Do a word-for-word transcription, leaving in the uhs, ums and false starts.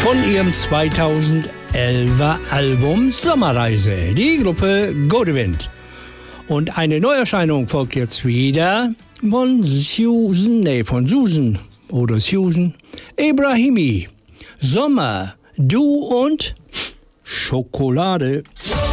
von ihrem zweitausendelfer Album Sommerreise, die Gruppe Godewind. Und eine Neuerscheinung folgt jetzt wieder von Susan, nee, von Susan oder Susan Ibrahimi. Sommer, du und Schokolade.